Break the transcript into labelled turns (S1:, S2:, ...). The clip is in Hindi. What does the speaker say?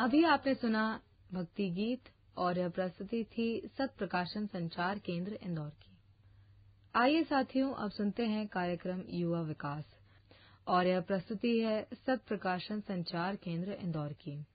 S1: अभी आपने सुना भक्ति गीत और यह प्रस्तुति थी सत प्रकाशन संचार केंद्र इंदौर की। आइए साथियों, अब सुनते हैं कार्यक्रम युवा विकास और यह प्रस्तुति है सत प्रकाशन संचार केंद्र इंदौर की।